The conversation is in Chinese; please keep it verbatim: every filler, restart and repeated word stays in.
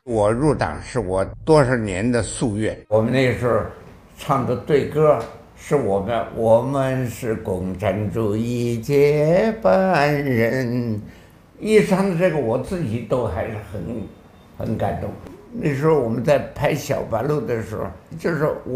我入党是我多少年的夙愿。我们那时候唱的对歌是我们，我们是共产主义接班人。一唱的这个，我自己都还是很很感动。那时候我们在拍《小白鹿》的时候，就是